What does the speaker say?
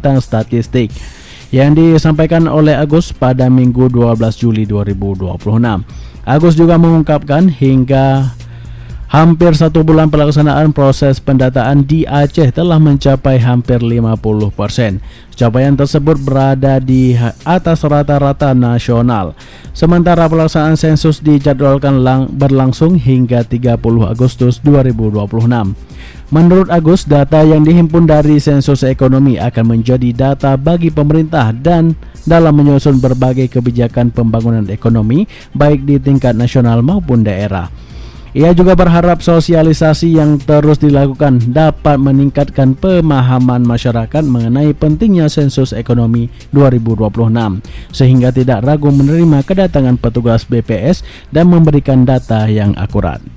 tentang statistik yang disampaikan oleh Agus pada Minggu 12 Juli 2026. Agus juga mengungkapkan hingga hampir 1 bulan pelaksanaan proses pendataan di Aceh telah mencapai hampir 50%. Capaian tersebut berada di atas rata-rata nasional. Sementara pelaksanaan sensus dijadwalkan berlangsung hingga 30 Agustus 2026. Menurut Agus, data yang dihimpun dari sensus ekonomi akan menjadi data bagi pemerintah dan dalam menyusun berbagai kebijakan pembangunan ekonomi baik di tingkat nasional maupun daerah. Ia juga berharap sosialisasi yang terus dilakukan dapat meningkatkan pemahaman masyarakat mengenai pentingnya sensus ekonomi 2026 sehingga tidak ragu menerima kedatangan petugas BPS dan memberikan data yang akurat.